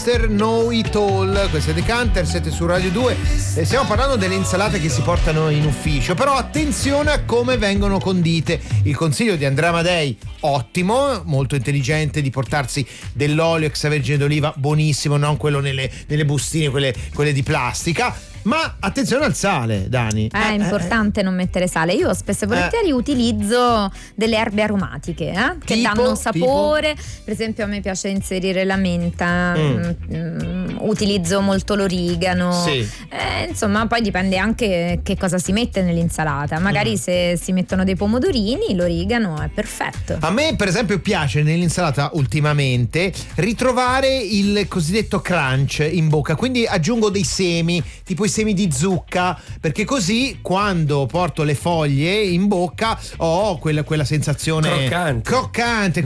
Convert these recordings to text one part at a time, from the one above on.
Mr. Know It All. Questo è Decanter, siete su Radio 2 e stiamo parlando delle insalate che si portano in ufficio, però attenzione a come vengono condite. Il consiglio di Andrea Amadei, ottimo, molto intelligente, di portarsi dell'olio extravergine d'oliva, buonissimo, non quello nelle bustine, quelle di plastica. Ma attenzione al sale, Dani. È importante non mettere sale. Io spesso e volentieri utilizzo delle erbe aromatiche che danno sapore. Per esempio a me piace inserire la menta, utilizzo molto l'origano. Sì. Insomma, poi dipende anche che cosa si mette nell'insalata. Magari se si mettono dei pomodorini, l'origano è perfetto. A me per esempio piace nell'insalata ultimamente ritrovare il cosiddetto crunch in bocca, quindi aggiungo dei semi, tipo i semi di zucca, perché così quando porto le foglie in bocca ho quella sensazione croccante.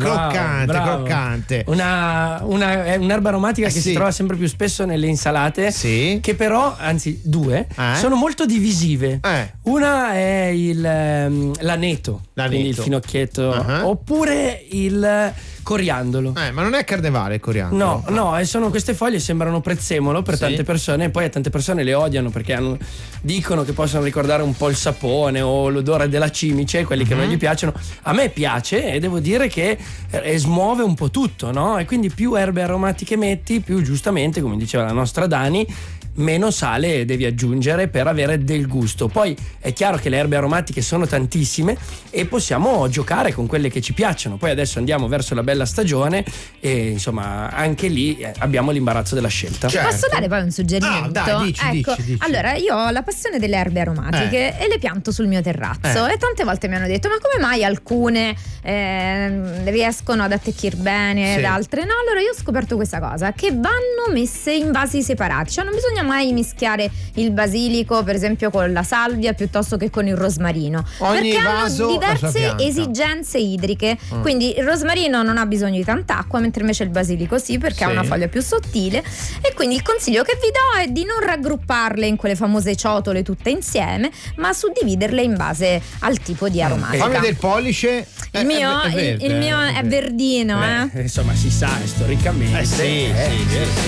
È un'erba aromatica che si trova sempre più spesso nelle insalate, che però, anzi due, sono molto divisive. Una è l'aneto, quindi il finocchietto, oppure il coriandolo. Ma non è carnevale il coriandolo? No, sono queste foglie, sembrano prezzemolo per tante persone, e poi a tante persone le odiano perché dicono che possono ricordare un po' il sapone o l'odore della cimice, quelli che non gli piacciono. A me piace e devo dire che smuove un po' tutto, no? E quindi più erbe aromatiche metti, più giustamente, come diceva la nostra Dani, meno sale devi aggiungere per avere del gusto. Poi è chiaro che le erbe aromatiche sono tantissime e possiamo giocare con quelle che ci piacciono. Poi adesso andiamo verso la bella stagione e insomma anche lì abbiamo l'imbarazzo della scelta. Posso dare poi un suggerimento? Dai, dici. Allora, io ho la passione delle erbe aromatiche e le pianto sul mio terrazzo e tante volte mi hanno detto: ma come mai alcune riescono ad attecchire bene ed altre no? Allora io ho scoperto questa cosa, che vanno messe in vasi separati, cioè non bisogna mai mischiare il basilico per esempio con la salvia piuttosto che con il rosmarino, ogni perché vaso hanno diverse esigenze idriche. Quindi il rosmarino non ha bisogno di tanta acqua, mentre invece il basilico sì, perché ha una foglia più sottile. E quindi il consiglio che vi do è di non raggrupparle in quelle famose ciotole tutte insieme, ma suddividerle in base al tipo di aromatica. Fammi del pollice. Il mio è verdino. Insomma si sa storicamente. Sì.